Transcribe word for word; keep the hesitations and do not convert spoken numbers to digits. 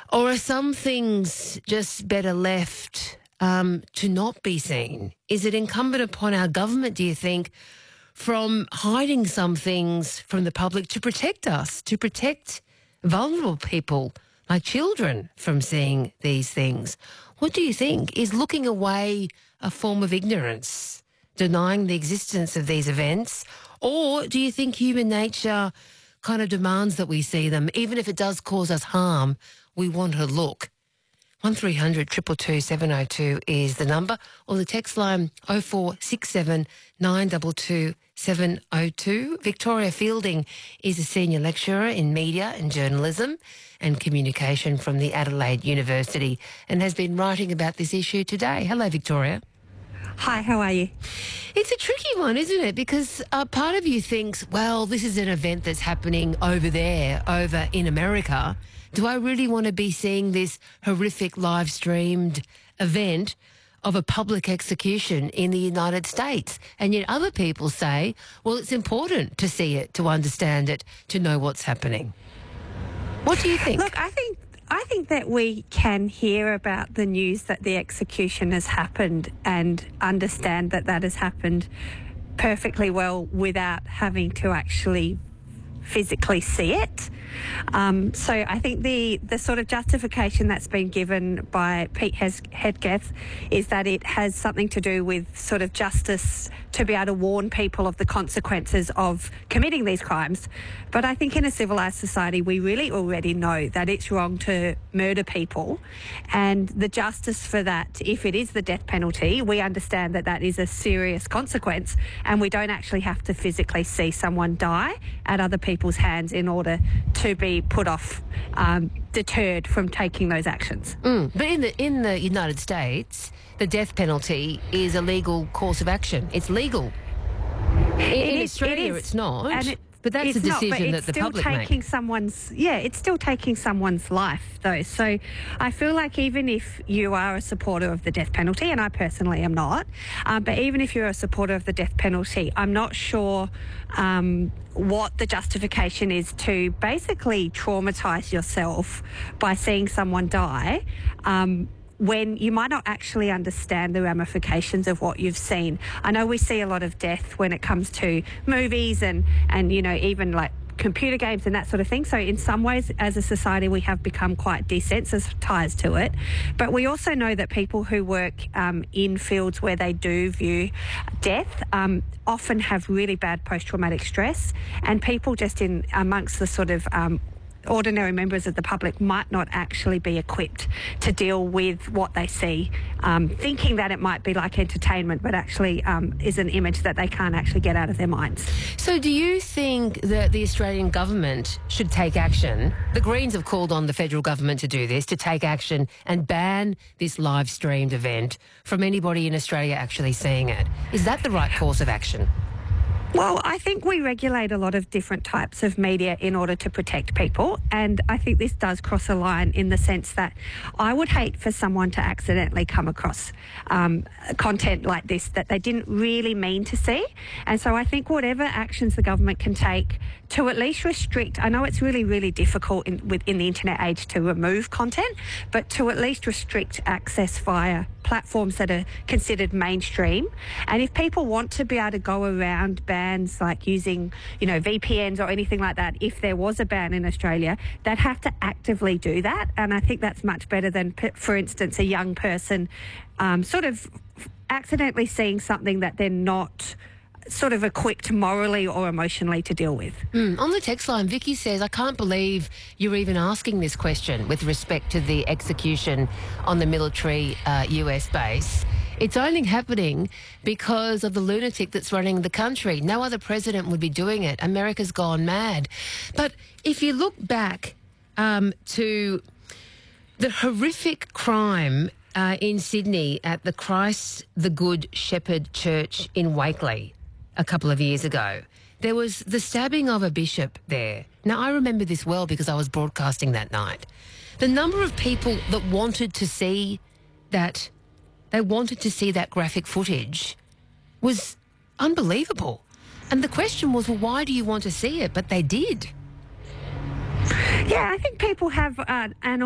Or are some things just better left um, to not be seen? Is it incumbent upon our government, do you think, from hiding some things from the public to protect us, to protect vulnerable people like children from seeing these things? What do you think? Is looking away a form of ignorance, denying the existence of these events? Or do you think human nature kind of demands that we see them, even if it does cause us harm, we want to look? one three hundred two two two seven oh two is the number, or the text line oh four six seven nine two two seven oh two. Victoria Fielding is a senior lecturer in media and journalism and communication from the Adelaide University and has been writing about this issue today. Hello, Victoria. Hi, how are you? It's a tricky one, isn't it? Because uh, part of you thinks, well, this is an event that's happening over there, over in America. Do I really want to be seeing this horrific live-streamed event of a public execution in the United States? And yet other people say, well, it's important to see it, to understand it, to know what's happening. What do you think? Look, I think I think that we can hear about the news that the execution has happened and understand that that has happened perfectly well without having to actually physically see it. Um, so I think the, the sort of justification that's been given by Pete Hegseth is that it has something to do with sort of justice to be able to warn people of the consequences of committing these crimes. But I think in a civilised society, we really already know that it's wrong to murder people, and the justice for that, if it is the death penalty, we understand that that is a serious consequence, and we don't actually have to physically see someone die at other people's hands in order to be put off, um, deterred from taking those actions. Mm. But in the in the United States, the death penalty is a legal course of action. It's legal. In, in is, Australia, it is, it's not. and it, but that's it's a decision not, but that it's the still public taking make. someone's yeah, it's still taking someone's life though. So I feel like even if you are a supporter of the death penalty, and I personally am not, um, but even if you're a supporter of the death penalty, I'm not sure um, what the justification is to basically traumatise yourself by seeing someone die. Um, when you might not actually understand the ramifications of what you've seen. I know we see a lot of death when it comes to movies and, and you know, even like computer games and that sort of thing. So in some ways, as a society, we have become quite desensitised to it. But we also know that people who work um, in fields where they do view death um, often have really bad post-traumatic stress, and people just in amongst the sort of um, ordinary members of the public might not actually be equipped to deal with what they see, um, thinking that it might be like entertainment, but actually um, is an image that they can't actually get out of their minds. So do you think that the Australian government should take action? The Greens have called on the federal government to do this, to take action and ban this live-streamed event from anybody in Australia actually seeing it. Is that the right course of action? Well, I think we regulate a lot of different types of media in order to protect people, and I think this does cross a line in the sense that I would hate for someone to accidentally come across um, content like this that they didn't really mean to see. And so I think whatever actions the government can take to at least restrict, I know it's really, really difficult in, within the internet age to remove content, but to at least restrict access via platforms that are considered mainstream. And if people want to be able to go around bans like using, you know, V P Ns or anything like that, if there was a ban in Australia, they'd have to actively do that. And I think that's much better than, for instance, a young person um, sort of accidentally seeing something that they're not sort of equipped morally or emotionally to deal with. Mm. On the text line, Vicky says, I can't believe you're even asking this question with respect to the execution on the military uh, U S base. It's only happening because of the lunatic that's running the country. No other president would be doing it. America's gone mad. But if you look back um, to the horrific crime uh, in Sydney at the Christ the Good Shepherd Church in Wakeley a couple of years ago, there was the stabbing of a bishop there. Now, I remember this well because I was broadcasting that night. The number of people that wanted to see that, they wanted to see that graphic footage was unbelievable. And the question was, well, why do you want to see it? But they did. Yeah, I think people have uh, an